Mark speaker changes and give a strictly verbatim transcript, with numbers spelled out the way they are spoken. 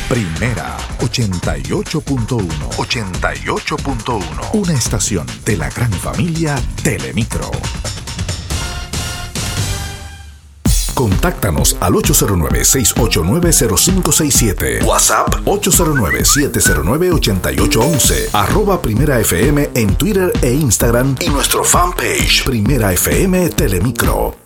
Speaker 1: Primera ochenta y ocho punto uno. ochenta y ocho punto uno. Una estación de la gran familia Telemicro. Contáctanos al ocho cero nueve, seis ocho nueve, cero cinco seis siete. WhatsApp ocho cero nueve, siete cero nueve, ocho ocho uno uno. Arroba Primera F M en Twitter e Instagram y nuestro fanpage Primera F M Telemicro.